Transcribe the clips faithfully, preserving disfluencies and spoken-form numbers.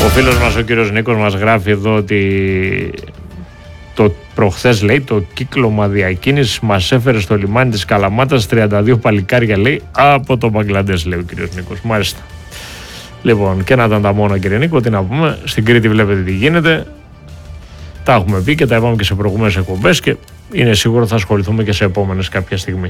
Ο φίλος μας ο κύριος Νίκος μας γράφει εδώ ότι το προχθές, λέει, το κύκλωμα διακίνησης μας έφερε στο λιμάνι της Καλαμάτας τριάντα δύο παλικάρια, λέει, από το Μπαγκλαντές, λέει ο κύριος Νίκος. Μάλιστα. Λοιπόν, και να ήταν τα μόνα, κύριε Νίκο, τι να πούμε. Στην Κρήτη βλέπετε τι γίνεται. Τα έχουμε πει και τα είπαμε και σε προηγούμενες εκπομπές και είναι σίγουρο θα ασχοληθούμε και σε επόμενες κάποια στιγμή.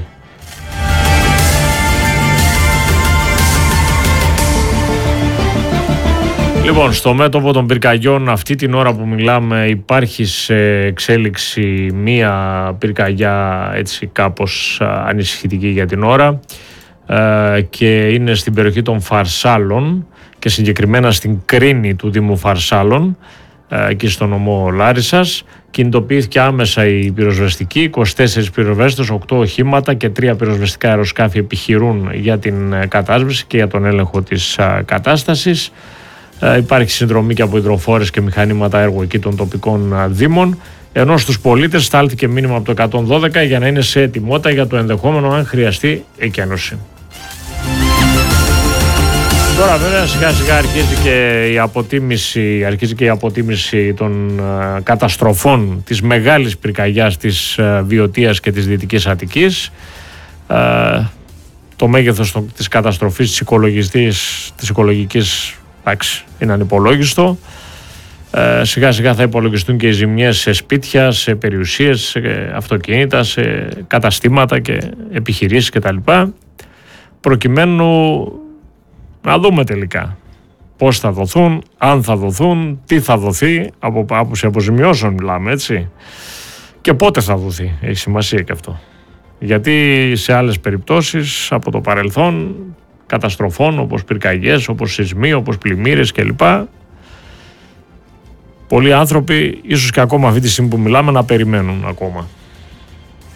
Λοιπόν, στο μέτωπο των πυρκαγιών αυτή την ώρα που μιλάμε υπάρχει σε εξέλιξη μία πυρκαγιά, έτσι κάπως ανησυχητική για την ώρα, και είναι στην περιοχή των Φαρσάλων και συγκεκριμένα στην κρίνη του Δήμου Φαρσάλων, εκεί στο νομό Λάρισσας. Κινητοποιήθηκε άμεσα η πυροσβεστική, είκοσι τέσσερις πυροσβέστες, οκτώ οχήματα και τρία πυροσβεστικά αεροσκάφη επιχειρούν για την κατάσβεση και για τον έλεγχο της κατάστασης. Υπάρχει συνδρομή και από υδροφόρες και μηχανήματα έργου εκεί των τοπικών δήμων, ενώ στους πολίτες στάλθηκε μήνυμα από το εκατόν δώδεκα για να είναι σε ετοιμότητα για το ενδεχόμενο αν χρειαστεί εκένωση. Τώρα βέβαια σιγά σιγά αρχίζει και η αποτίμηση, αρχίζει και η αποτίμηση των uh, καταστροφών της μεγάλης πυρκαγιάς της uh, Βιωτίας και της Δυτικής Αττικής. Uh, το μέγεθος το, της καταστροφής της, οικολογιστής, της οικολογικής, εντάξει, είναι ανυπολόγιστο. Uh, σιγά σιγά θα υπολογιστούν και οι ζημιές σε σπίτια, σε περιουσίες, σε αυτοκίνητα, σε καταστήματα και επιχειρήσεις κτλ. Προκειμένου να δούμε τελικά πώς θα δοθούν, αν θα δοθούν, τι θα δοθεί, από άποψη αποζημιώσεων μιλάμε, έτσι, και πότε θα δοθεί, έχει σημασία και αυτό. Γιατί σε άλλες περιπτώσεις από το παρελθόν καταστροφών όπως πυρκαγιές, όπως σεισμοί, όπως πλημμύρες κλπ, πολλοί άνθρωποι ίσως και ακόμα αυτή τη στιγμή που μιλάμε να περιμένουν ακόμα.